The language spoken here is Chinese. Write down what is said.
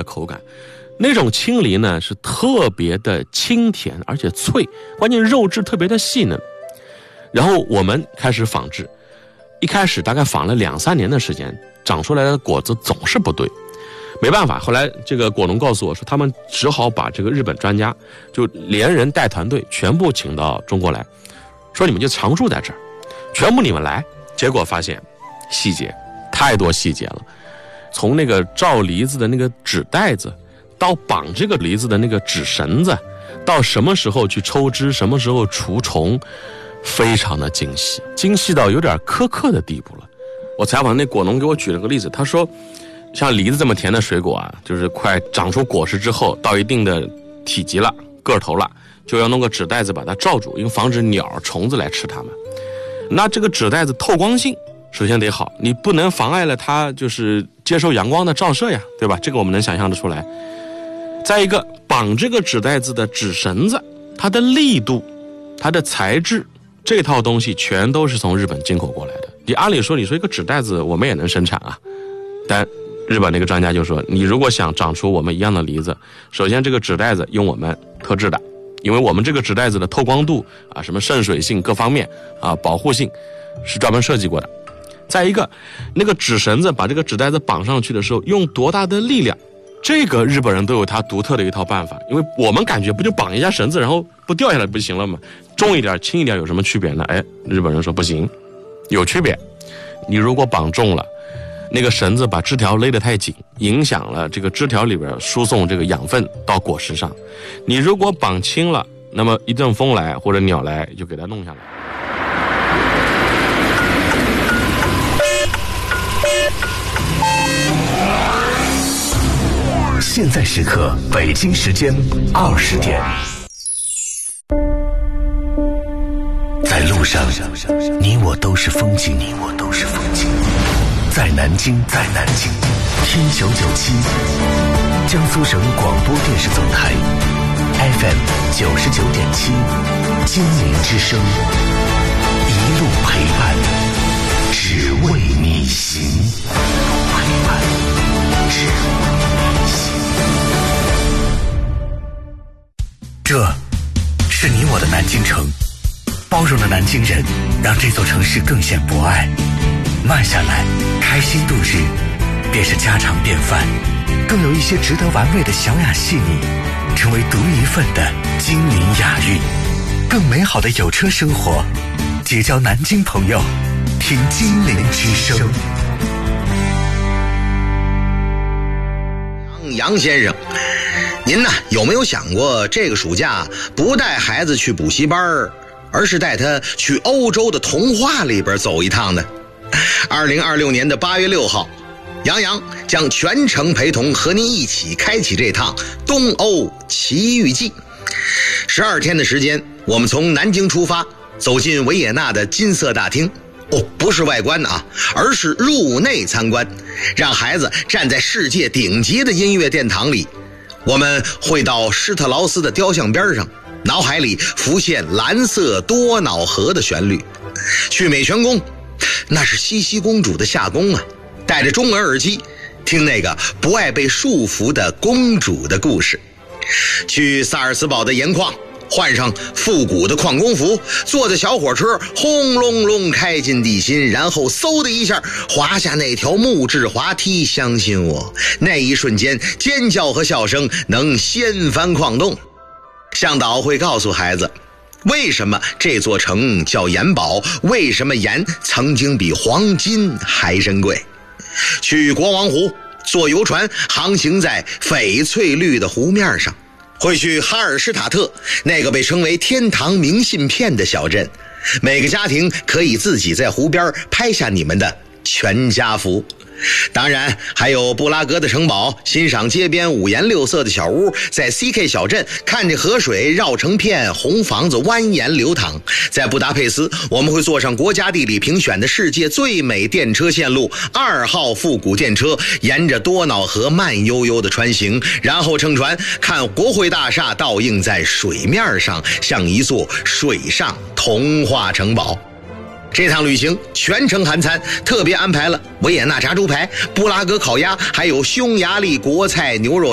口感。那种青梨呢是特别的清甜而且脆，关键肉质特别的细嫩。然后我们开始仿制，一开始大概仿了2-3年的时间，长出来的果子总是不对，没办法，后来这个果农告诉我说，他们只好把这个日本专家就连人带团队全部请到中国来，说你们就常住在这儿，全部你们来。结果发现细节太多细节了，从那个罩梨子的那个纸袋子，到绑这个梨子的那个纸绳子，到什么时候去抽枝，什么时候除虫，非常的精细，精细到有点苛刻的地步了。我采访那果农给我举了个例子，他说像梨子这么甜的水果啊，就是快长出果实之后，到一定的体积了，个头了，就要弄个纸袋子把它罩住，因为防止鸟虫子来吃它们。那这个纸袋子透光性首先得好，你不能妨碍了它就是接受阳光的照射呀，对吧？这个我们能想象得出来。再一个，绑这个纸袋子的纸绳子，它的力度，它的材质，这套东西全都是从日本进口过来的。你按理说，你说一个纸袋子我们也能生产啊，但日本那个专家就说，你如果想长出我们一样的梨子，首先这个纸袋子用我们特制的，因为我们这个纸袋子的透光度啊，什么渗水性各方面啊，保护性是专门设计过的。再一个，那个纸绳子把这个纸袋子绑上去的时候用多大的力量，这个日本人都有他独特的一套办法。因为我们感觉不就绑一下绳子然后不掉下来不行了吗？重一点轻一点有什么区别呢？日本人说不行，有区别。你如果绑重了，那个绳子把枝条勒得太紧，影响了这个枝条里边输送这个养分到果实上。你如果绑轻了，那么一阵风来或者鸟来就给它弄下来。 现在时刻北京时间20点。在路上，你我都是风景，在南京听997，江苏省广播电视总台 FM 99.7，金陵之声，一路陪伴，只为你行。这是你我的南京城，包容的南京人让这座城市更显博爱。慢下来，开心度日，便是家常便饭。更有一些值得玩味的小雅细腻，成为独一份的金陵雅韵。更美好的有车生活，结交南京朋友，听金陵之声。 杨先生，您呢有没有想过这个暑假不带孩子去补习班，而是带他去欧洲的童话里边走一趟呢？2026年的8月6号，杨洋将全程陪同和您一起开启这趟东欧奇遇记。12天的时间，我们从南京出发，走进维也纳的金色大厅。不是外观啊，而是入内参观，让孩子站在世界顶级的音乐殿堂里。我们会到施特劳斯的雕像边上，脑海里浮现蓝色多瑙河的旋律。去美泉宫，那是茜茜公主的夏宫啊，戴着中文耳机听那个不爱被束缚的公主的故事。去萨尔茨堡的盐矿，换上复古的矿工服，坐着小火车轰隆隆开进地心，然后嗖的一下滑下那条木质滑梯。相信我，那一瞬间尖叫和笑声能掀翻矿洞。向导会告诉孩子，为什么这座城叫盐堡，为什么盐曾经比黄金还珍贵。去国王湖，坐游船航行在翡翠绿的湖面上。会去哈尔施塔特，那个被称为天堂明信片的小镇，每个家庭可以自己在湖边拍下你们的全家福。当然还有布拉格的城堡，欣赏街边五颜六色的小屋，在 CK 小镇看着河水绕成片，红房子蜿蜒流淌。在布达佩斯，我们会坐上国家地理评选的世界最美电车线路2号复古电车，沿着多瑙河慢悠悠的穿行，然后乘船看国会大厦倒映在水面上，像一座水上童话城堡。这趟旅行全程含餐，特别安排了维也纳炸猪排、布拉格烤鸭，还有匈牙利国菜牛肉